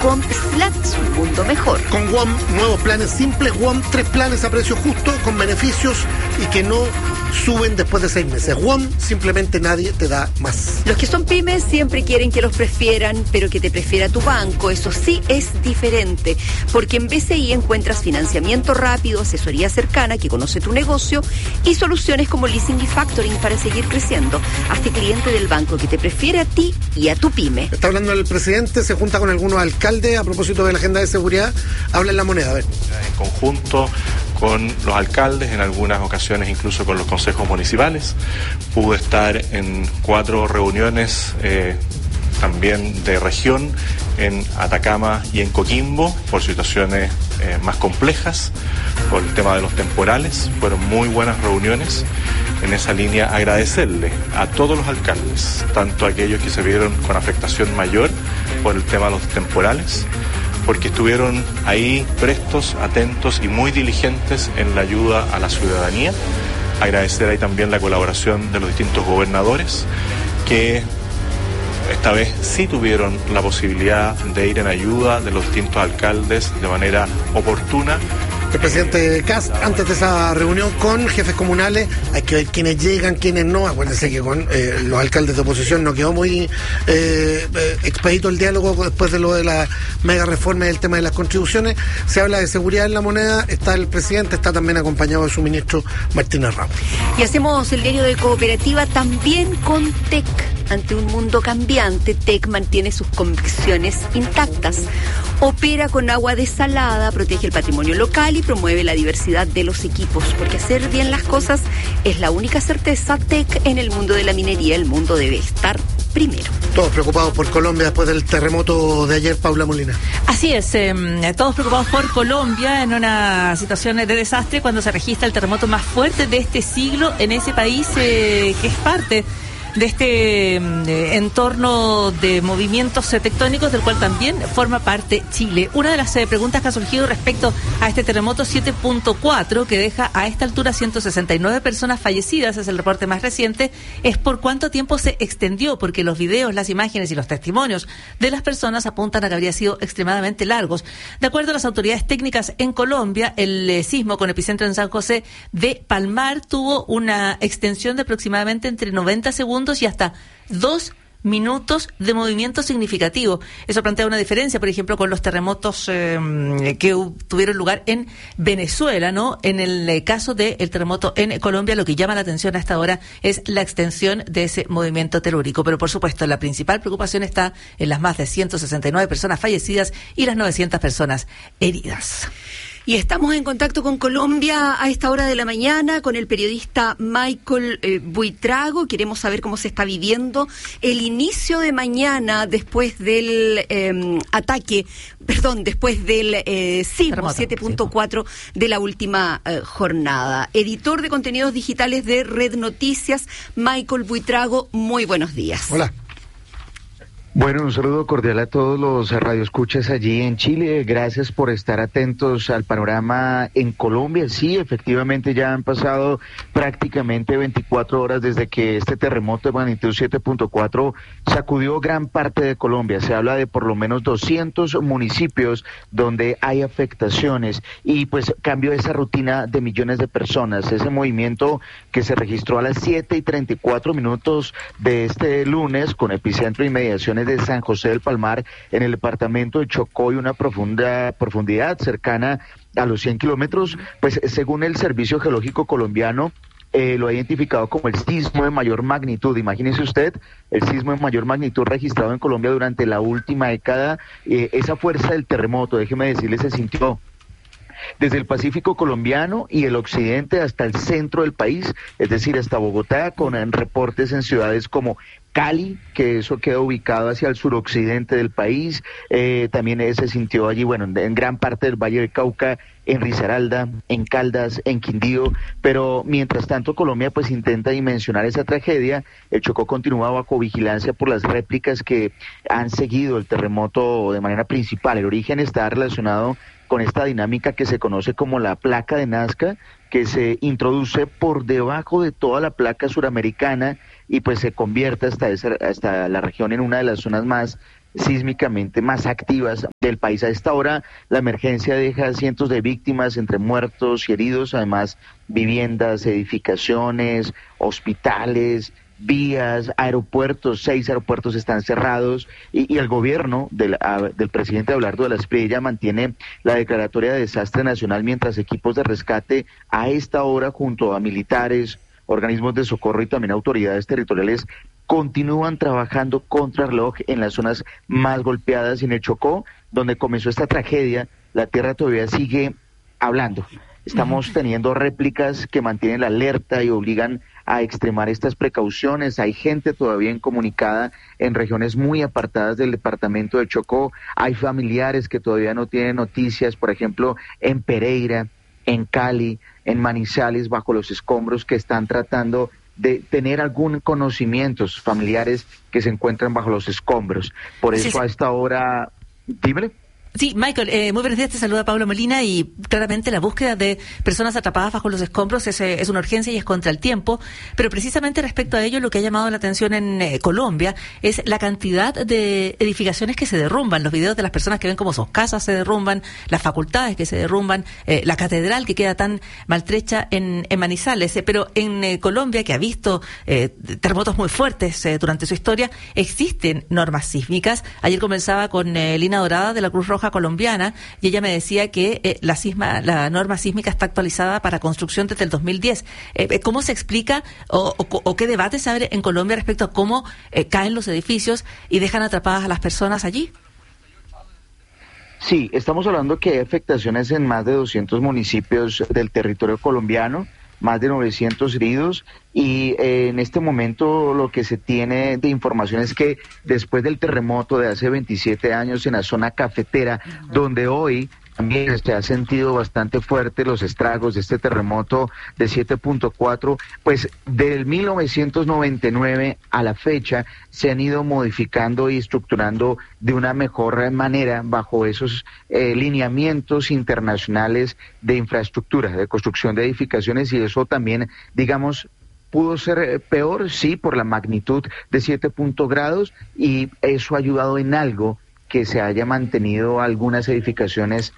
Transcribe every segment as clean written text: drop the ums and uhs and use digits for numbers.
wom.com/unmundomejor. Con WOM, nuevos planes simples. WOM, 3 planes a precio justo, con beneficios y que no suben después de 6 meses. WOM, simplemente nadie te da más. Los que son pymes siempre quieren que los prefieran, pero que te prefiera tu banco. Eso sí es diferente, porque en BCI encuentras financiamiento rápido, asesoría cercana que conoce tu negocio y soluciones como leasing y factoring para seguir creciendo. Hazte cliente del banco que te prefiere a ti y a tu pyme. Está hablando el presidente, se junta con algunos alcaldes a propósito de la agenda de seguridad. Habla en La Moneda, a ver. En conjunto con los alcaldes, en algunas ocasiones incluso con los consejos municipales. Pude estar en 4 reuniones también de región, en Atacama y en Coquimbo, por situaciones más complejas, por el tema de los temporales. Fueron muy buenas reuniones. En esa línea, agradecerle a todos los alcaldes, tanto aquellos que se vieron con afectación mayor por el tema de los temporales, porque estuvieron ahí prestos, atentos y muy diligentes en la ayuda a la ciudadanía. Agradecer ahí también la colaboración de los distintos gobernadores, que esta vez sí tuvieron la posibilidad de ir en ayuda de los distintos alcaldes de manera oportuna. El presidente Kast, antes de esa reunión con jefes comunales, hay que ver quiénes llegan, quiénes no. Acuérdense que con los alcaldes de oposición no quedó muy expedito el diálogo después de lo de la mega reforma del tema de las contribuciones. Se habla de seguridad en La Moneda, está el presidente, está también acompañado de su ministro Martínez Ramos. Y hacemos el diario de cooperativa también con TEC. Ante un mundo cambiante, TEC mantiene sus convicciones intactas. Opera con agua desalada, protege el patrimonio local y promueve la diversidad de los equipos, porque hacer bien las cosas es la única certeza. TEC en el mundo de la minería, el mundo debe estar primero. Todos preocupados por Colombia después del terremoto de ayer, Paula Molina. Así es, todos preocupados por Colombia en una situación de desastre cuando se registra el terremoto más fuerte de este siglo en ese país que es parte de este entorno de movimientos tectónicos del cual también forma parte Chile. Una de las preguntas que ha surgido respecto a este terremoto 7.4, que deja a esta altura 169 personas fallecidas, es el reporte más reciente, es por cuánto tiempo se extendió, porque los videos, las imágenes y los testimonios de las personas apuntan a que habría sido extremadamente largos. De acuerdo a las autoridades técnicas en Colombia, el sismo con epicentro en San José de Palmar tuvo una extensión de aproximadamente entre 90 segundos y hasta 2 minutos de movimiento significativo. Eso plantea una diferencia, por ejemplo, con los terremotos que tuvieron lugar en Venezuela, ¿no? En el caso del terremoto en Colombia, lo que llama la atención a esta hora es la extensión de ese movimiento telúrico. Pero, por supuesto, la principal preocupación está en las más de 169 personas fallecidas y las 900 personas heridas. Y estamos en contacto con Colombia a esta hora de la mañana con el periodista Michael Buitrago. Queremos saber cómo se está viviendo el inicio de mañana después del después del sismo 7.4 de la última jornada. Editor de contenidos digitales de Red Noticias, Michael Buitrago, muy buenos días. Hola. Bueno, un saludo cordial a todos los radioescuchas allí en Chile. Gracias por estar atentos al panorama en Colombia. Sí, efectivamente ya han pasado prácticamente 24 horas desde que este terremoto de magnitud 7.4 sacudió gran parte de Colombia. Se habla de por lo menos 200 municipios donde hay afectaciones y pues cambió esa rutina de millones de personas. Ese movimiento que se registró a las 7:34 de este lunes con epicentro y inmediaciones de San José del Palmar en el departamento de Chocó y una profundidad cercana a los 100 kilómetros, pues según el Servicio Geológico Colombiano, lo ha identificado como el sismo de mayor magnitud. Imagínese usted, el sismo de mayor magnitud registrado en Colombia durante la última década. Esa fuerza del terremoto, déjeme decirle, se sintió desde el Pacífico colombiano y el occidente hasta el centro del país, es decir, hasta Bogotá, con reportes en ciudades como Cali, que eso queda ubicado hacia el suroccidente del país. También se sintió allí, bueno, en gran parte del Valle del Cauca, en Risaralda, en Caldas, en Quindío, pero mientras tanto Colombia pues intenta dimensionar esa tragedia. El Chocó continúa bajo vigilancia por las réplicas que han seguido el terremoto de manera principal. El origen está relacionado con esta dinámica que se conoce como la placa de Nazca, que se introduce por debajo de toda la placa suramericana y pues se convierte hasta la región en una de las zonas más sísmicamente más activas del país. A esta hora la emergencia deja cientos de víctimas entre muertos y heridos, además viviendas, edificaciones, hospitales, vías, aeropuertos, 6 aeropuertos están cerrados y el gobierno del presidente Abelardo de la Espriella mantiene la declaratoria de desastre nacional mientras equipos de rescate a esta hora junto a militares, organismos de socorro y también autoridades territoriales continúan trabajando contra reloj en las zonas más golpeadas. Y en el Chocó, donde comenzó esta tragedia, la tierra todavía sigue hablando. Estamos teniendo réplicas que mantienen la alerta y obligan a extremar estas precauciones. Hay gente todavía incomunicada en regiones muy apartadas del departamento de Chocó. Hay familiares que todavía no tienen noticias, por ejemplo, en Pereira, en Cali, en Manizales, bajo los escombros, que están tratando de tener algún conocimiento, familiares que se encuentran bajo los escombros. Por eso a esta hora, dímele. Sí, Michael, muy buenos días, te saluda Pablo Molina, y claramente la búsqueda de personas atrapadas bajo los escombros es una urgencia y es contra el tiempo, pero precisamente respecto a ello lo que ha llamado la atención en Colombia es la cantidad de edificaciones que se derrumban, los videos de las personas que ven cómo sus casas se derrumban, las facultades que se derrumban, la catedral que queda tan maltrecha en Manizales, pero en Colombia, que ha visto terremotos muy fuertes durante su historia, existen normas sísmicas. Ayer conversaba con Lina Dorada de la Cruz Roja colombiana y ella me decía que la norma sísmica está actualizada para construcción desde el 2010. ¿Cómo se explica o qué debate se abre en Colombia respecto a cómo caen los edificios y dejan atrapadas a las personas allí? Sí, estamos hablando que hay afectaciones en más de 200 municipios del territorio colombiano, más de 900 heridos, y en este momento lo que se tiene de información es que después del terremoto de hace 27 años en la zona cafetera, donde hoy también se ha sentido bastante fuerte los estragos de este terremoto de 7.4, pues del 1999 a la fecha se han ido modificando y estructurando de una mejor manera bajo esos lineamientos internacionales de infraestructura, de construcción de edificaciones, y eso también, digamos, pudo ser peor, sí, por la magnitud de 7 grados, y eso ha ayudado en algo que se haya mantenido algunas edificaciones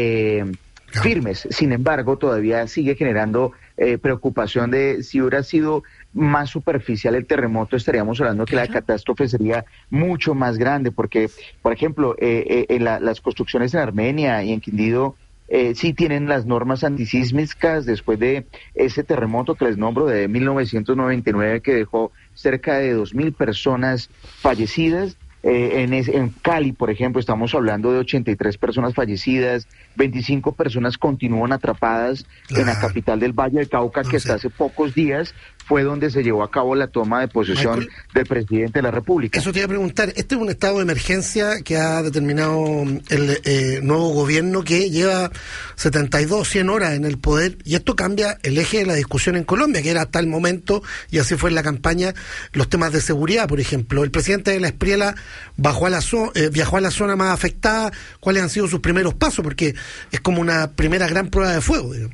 firmes. Sin embargo, todavía sigue generando preocupación de si hubiera sido más superficial el terremoto, estaríamos hablando que la catástrofe sería mucho más grande, porque, por ejemplo, las construcciones en Armenia y en Quindío sí tienen las normas antisísmicas después de ese terremoto que les nombro de 1999, que dejó cerca de 2.000 personas fallecidas. En Cali, por ejemplo, estamos hablando de 83 personas fallecidas, 25 personas continúan atrapadas en la capital del Valle del Cauca, que hasta hace pocos días fue donde se llevó a cabo la toma de posesión del presidente de la República. Eso te iba a preguntar, este es un estado de emergencia que ha determinado el nuevo gobierno, que lleva 72, 100 horas en el poder, y esto cambia el eje de la discusión en Colombia, que era hasta el momento, y así fue en la campaña, los temas de seguridad, por ejemplo. El presidente de la Espriella viajó a la zona más afectada. ¿Cuáles han sido sus primeros pasos? Porque es como una primera gran prueba de fuego, digamos.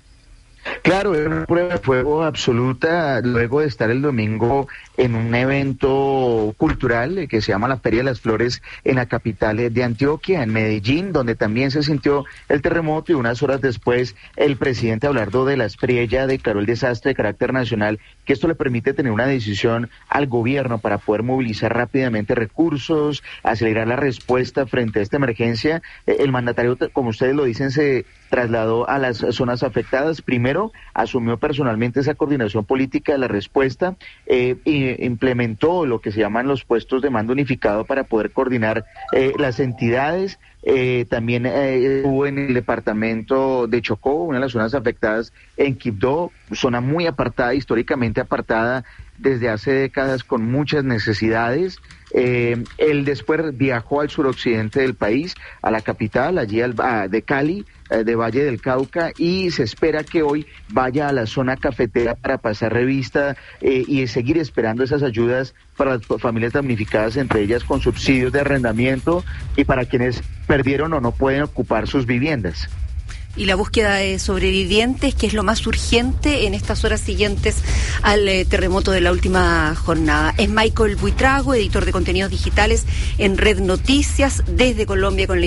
Claro, es una prueba de fuego absoluta, luego de estar el domingo en un evento cultural que se llama la Feria de las Flores en la capital de Antioquia, en Medellín, donde también se sintió el terremoto, y unas horas después el presidente Abelardo de la Espriella declaró el desastre de carácter nacional, que esto le permite tener una decisión al gobierno para poder movilizar rápidamente recursos, acelerar la respuesta frente a esta emergencia. El mandatario, como ustedes lo dicen, se trasladó a las zonas afectadas. Primero, asumió personalmente esa coordinación política de la respuesta y implementó lo que se llaman los puestos de mando unificado para poder coordinar las entidades. También hubo en el departamento de Chocó, una de las zonas afectadas en Quibdó, zona muy apartada, históricamente apartada desde hace décadas, con muchas necesidades. Él después viajó al suroccidente del país, a la capital, allí de Cali, de Valle del Cauca, y se espera que hoy vaya a la zona cafetera para pasar revista y seguir esperando esas ayudas para las familias damnificadas, entre ellas con subsidios de arrendamiento y para quienes perdieron o no pueden ocupar sus viviendas. y la búsqueda de sobrevivientes, que es lo más urgente en estas horas siguientes al terremoto de la última jornada. Es Michael Buitrago, editor de contenidos digitales en Red Noticias, desde Colombia, con la